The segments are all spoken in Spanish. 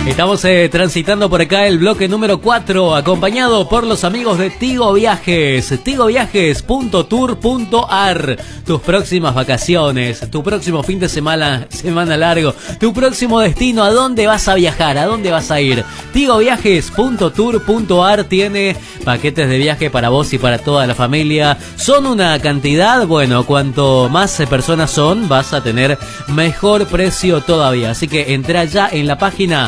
Estamos transitando por acá el bloque número 4, acompañado por los amigos de Tigo Viajes, tigoviajes.tour.ar. Tus próximas vacaciones, tu próximo fin de semana largo, tu próximo destino, ¿a dónde vas a viajar? ¿A dónde vas a ir? tigoviajes.tour.ar tiene paquetes de viaje para vos y para toda la familia. Son una cantidad, bueno, cuanto más personas son, vas a tener mejor precio todavía. Así que entra ya en la página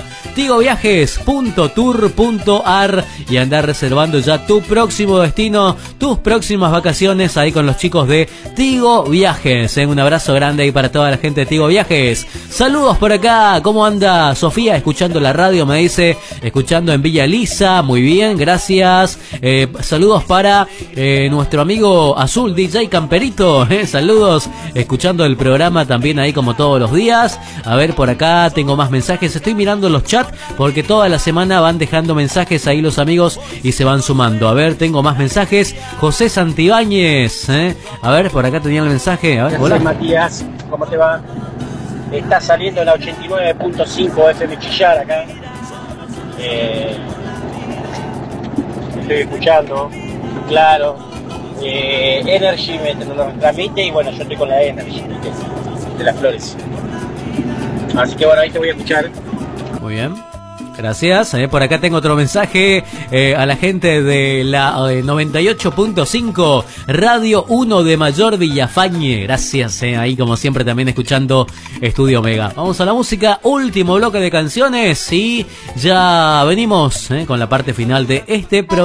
tigoviajes.tour.ar y andar reservando ya tu próximo destino, tus próximas vacaciones ahí con los chicos de Tigo Viajes. Un abrazo grande ahí para toda la gente de Tigo Viajes. Saludos por acá, ¿cómo anda Sofía? Escuchando la radio, me dice, escuchando en Villa Elisa, muy bien, gracias. Saludos para nuestro amigo Azul, DJ Camperito, saludos, escuchando el programa también ahí como todos los días. A ver, por acá tengo más mensajes, estoy mirando los chats porque toda la semana van dejando mensajes ahí los amigos y se van sumando. A ver, tengo más mensajes. José Santibáñez, a ver, por acá tenía el mensaje. A ver, hola Matías, ¿cómo te va? Está saliendo la 89.5 FM Chillar acá. Estoy escuchando, claro. Energy me lo transmite y bueno, yo estoy con la Energy de las Flores. Así que bueno, ahí te voy a escuchar. Muy bien, gracias. Por acá tengo otro mensaje a la gente de la 98.5 Radio 1 de Mayor Villafañe. Gracias, ahí como siempre también escuchando Estudio Mega. Vamos a la música, último bloque de canciones y ya venimos con la parte final de este programa.